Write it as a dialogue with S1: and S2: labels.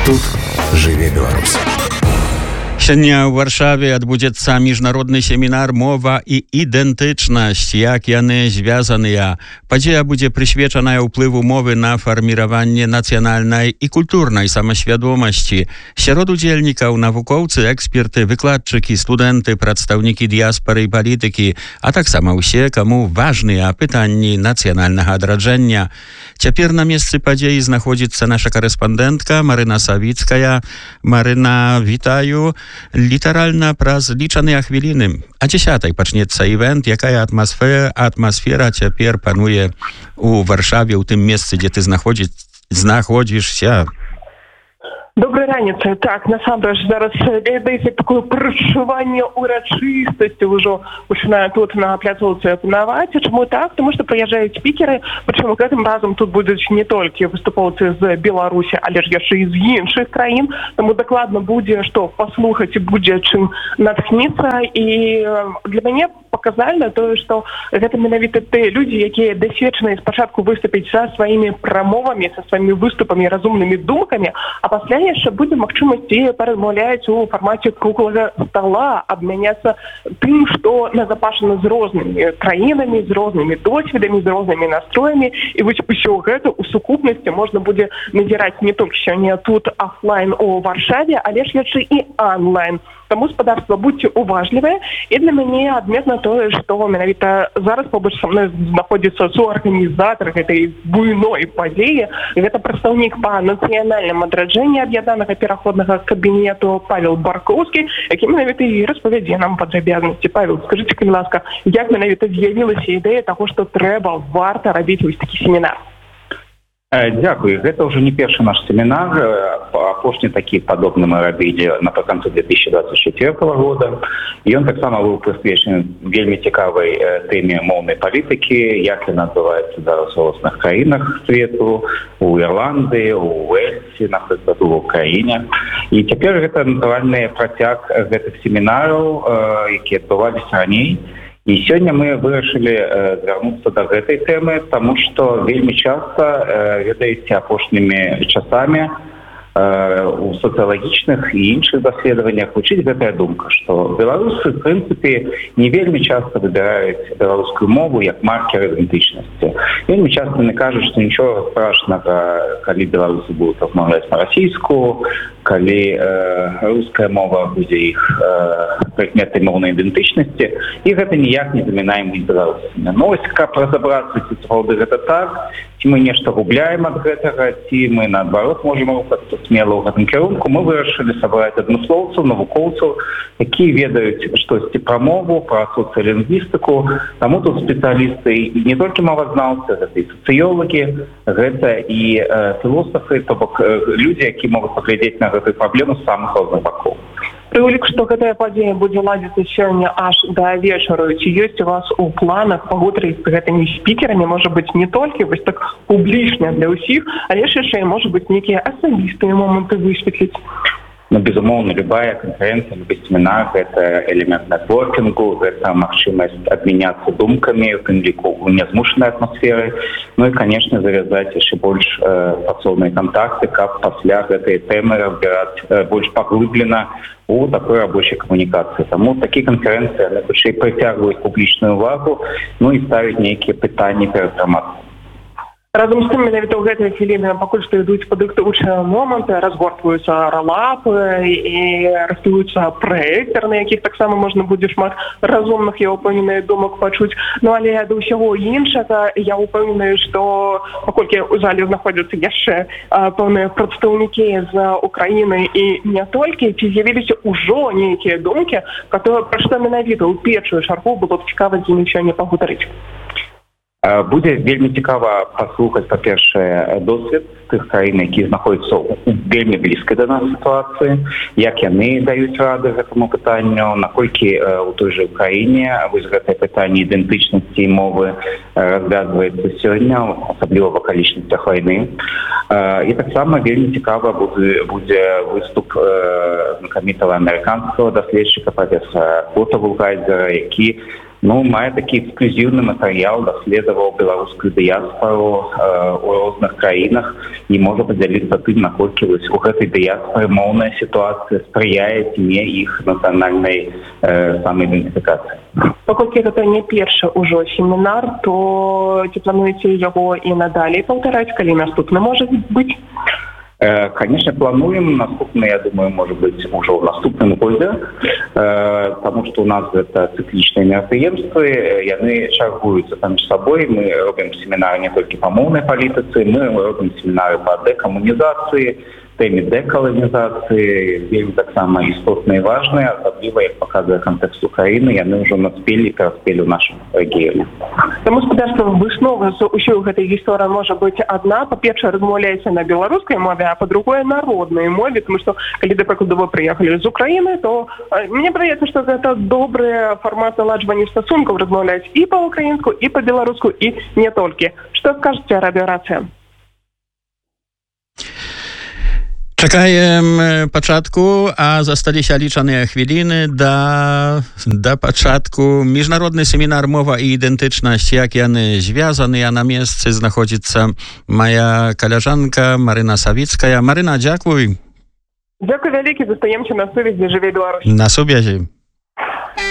S1: Тут жыве Беларусь.
S2: Сёння ў Варшаве адбудзецца міжнародны семінар «Мова і ідэнтычнасць. Як яны звязаныя». Падзея будзе прысвечаная ўплыву мовы на фарміраванне нацыянальнай і культурнай самасвядомасці. Сярод удзельнікаў навукоўцы, эксперты, выкладчыкі, студэнты, прадстаўнікі дыяспары і палітыкі, а таксама ўсе, каму важныя пытанні нацыянальнага адраджэння. Цяпер на месцы падзеі знаходзіцца наша корэспандэнтка Марына Савіцкая. Марына, вітаю. Літаральна праз лічаныя хвіліны. А 10:00 пачнецца івент. Якая атмасфера цяпер пануе у Варшаве, у тым месцы, дзе ты знаходзішся?
S3: Доброй раніцы. Так, насамрэч, зараз ведаеце такое прышыванне урачыстасці ўжо пачынае тут на пляцоўцы панаваць. Чаму так? Тому што прыязджаюць спікеры, прычым гэтым разам тут будуць не толькі выступоўцы з Беларусі, але ж яшчэ і з іншых краін. Таму дакладна будзе што паслухаць і будзе чым натхніцца. І для мяне паказальна тое, што гэта менавіта тыя людзі, якія дасведчаныя спачатку выступіць са сваімі прамовамі, са сваімі выступамі, разумнымі думкамі, а пасля яшчэ будзе магчымасць паразмаўляць у фармаце круглага стала, абмяняцца тым, што назапашана з рознымі краінамі, з рознымі досведамі, з рознымі настроямі. І вось усё гэта ў сукупнасці можна будзе назіраць не толькі сёння тут офлайн у Варшаве, але ж яшчэ і онлайн. Таму, спадарства, будьце уважлівыя. І для мяне адметна тое, што менавіта зараз побач са мной знаходзіцца суарганізатар гэтай буйной падзеі. Гэта прадстаўнік па нацыянальным адраджэнні аб'яднанага пераходнага кабінету Павел Баркоўскі, які менавіта і распавядзе нам падрабязнасці. Павел, скажыце, калі ласка, як менавіта з'явілася ідэя таго, што трэба, варта рабіць вось такі семінар?
S4: Дякую. Гэта ўжо не першы наш семінар. Апошні такі падобны мы рабілі напрыканцы 2024 года. Ён таксама быў прысвечаны вельмі цікавай тэме моўнай палітыкі, як яна адбываецца зараз у розных краінах свету, у Ірландыі, у Уэльсе, напрыклад, у Украіне. І цяпер гэта натуральны працяг гэтых семінараў, якія адбываліся раней. І сёння мы вырашылі звярнуцца да гэтай тэмы, таму што вельмі часта, ведаеце, апошнімі часамі у сацыялагічных і іншых даследаваннях гучыць гэтая думка, што беларусы, в прынцыпе, не вельмі часта выбіраюць беларускую мову як маркер ідэнтычнасці. Вельмі часта не кажуць, што нічога страшнага, калі беларусы будуць размаўляць на-расійску, калі руская мова будзе іх прыкметай моўнай ідэнтычнасці, і гэта ніяк не замінаем быць беларусамі. Ну, ось, каб разабрацца, ці сапраўды гэта так, ці мы нешта губляем ад гэтага, ці мы, наадварот, можам рухацца смела ў гэтым кірунку, мы вырашылі сабраць адмыслоўцаў, навукоўцаў, якія ведаюць штосьці пра мову, пра сацыялінгвістыку. Таму тут спецыялісты не толькі мовазнаўцы, гэта і сацыёлагі, гэта і філосафы, то бок людзі, якія могуць паглядзець на гэтую праблему з самых розных бакоў.
S3: Пры ўліку, што гэтая падзея будзе ладзіцца сёння аж да вечару, ці ёсць у вас у планах пагутарыць з гэтымі спікерамі, можа быць, не толькі вось так публічна для ўсіх, але яшчэ і, можа быць, нейкія асабістыя моманты высветліць?
S4: Ну, безумоўна, любая канферэнцыя, любы семінар – гэта элемент нетворкінгу, гэта магчымасць абмяняцца думкамі, у тым ліку ў нязмушанай атмасферы, ну і, канешне, завязаць яшчэ больш працоўныя кантакты, каб пасля гэтай тэмы разбіраць больш паглыблена у такой рабочай камунікацыі. Таму такія канферэнцыі, яны хутчэй прыцягваюць публічную увагу, ну і ставяць нейкія пытанні перад грамадствам.
S3: Разом з тым, менавіта ў гэтыя хвіліны пакуль што ідуць падрыхтоўчыя моманты, разгортваюцца ролапы і рыхтуюцца праектар, на якіх таксама можна будзе шмат разумных, я ўпэўненая, думак пачуць. Ну, але да ўсяго іншага, я ўпэўненая, што паколькі ў зале знаходзяцца яшчэ пэўныя прадстаўнікі з Украіны і не толькі, ці з'явіліся ўжо нейкія думкі, пра што менавіта ў першую чаргу было б цікава з імі сёння пагутарыць.
S4: Будзе вельмі цікава паслухаць, па-першае, досвед тых краін, якія знаходзяцца ў вельмі блізкай да нас сітуацыі, як яны даюць рады гэтаму пытанню, наколькі у той жа Украіне вось гэтае пытанне ідэнтычнасці і мовы развязваецца сёння, асабліва в акалічнасцях вайны. І таксама вельмі цікава будзе выступ знакамітага амерыканскага даследчыка, прафесара Курта Вулгайзера, які Ну, мае такі эксклюзіўны матэрыял, даследаваў беларускую дыяспору у розных краінах і можа падзяліцца тым, наколькі вось у гэтай дыяспоры моўная сітуацыя спрыяе ці не іх нацыянальнай самаідэнтыфікацыі.
S3: Паколькі гэта не першы ўжо семінар, то ці плануеце яго і надалей паўтараць, калі наступны можа быць?
S4: Конечно, плануем. Наступный, я думаю, может быть уже в наступном году, потому что у нас это цикличные мероприятия, и они шагуются между собой. Мы робим семинары не только по мовной политике, мы робим семинары по декоммунизации, теме деколонизации, вельмі таксама істотныя і важныя, асабліва, як паказвае кантэкст Украіны, яны ўжо наспелі і пераспелі ў нашым рэгіёне.
S3: Таму спадарства выснова з усёй гэтай гісторыі можа быць адна. Па-першае, размаўляеце на беларускай мове, а па-другое, народнай мове, тому што, калі, да прыкладу, вы прыехалі з Украіны, то мне здаецца, што гэта добры фармат наладжвання стасункаў, размаўляць і па-украінску, і па-беларуску, і не толькі. Што скажаце, радыёрацыя?
S2: Чакаем пачатку, а засталіся лічаныя хвіліны да пачатку. Міжнародны семінар «Мова і ідэнтычнасць. Як яны звязаныя». На месцы знаходзіцца моя каляжанка Марына Савіцкая. Марына, дзякуй.
S3: Дзякуй вялікі, застаемся на сувязі. Жыве Беларусь.
S2: На сувязі.